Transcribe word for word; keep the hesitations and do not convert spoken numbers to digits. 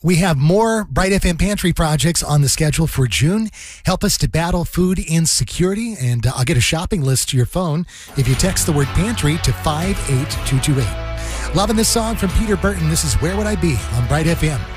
We have more Bright F M Pantry projects on the schedule for June. Help us to battle food insecurity, and uh, I'll get a shopping list to your phone if you text the word pantry to five eight two two eight. Loving this song from Peter Burton. This is Where Would I Be on Bright F M.